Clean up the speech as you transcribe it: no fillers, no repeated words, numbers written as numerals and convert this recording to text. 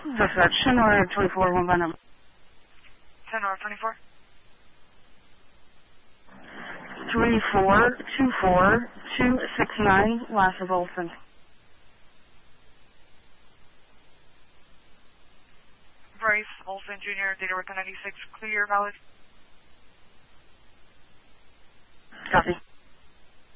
Dispatch, 10 North 24, one by number. 10 North 24. 3424269, last of Olson. Bryce Olson Jr., data record 96, clear, valid. Copy.